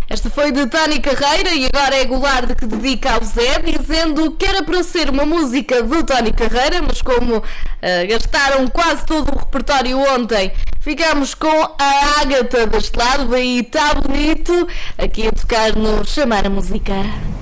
Esta foi de Tony Carreira e agora é Goulart que dedica ao Zé, dizendo que era para ser uma música do Tony Carreira, mas como gastaram quase todo o repertório ontem, ficamos com a Ágata deste lado, daí está bonito, aqui a tocar no Chamar a Música.